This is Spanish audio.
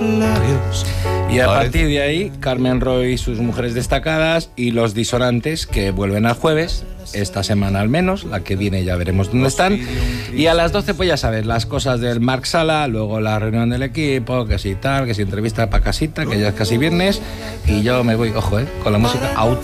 labios. Y a partir de ahí, Carmen Roy y sus mujeres destacadas y los disonantes que vuelven al jueves, esta semana al menos, la que viene ya veremos dónde están. Y a las 12 pues ya sabes, las cosas del Marc Sala, luego la reunión del equipo, que si tal, que si entrevista para casita, que ya es casi viernes, y yo me voy, ojo, con la música out.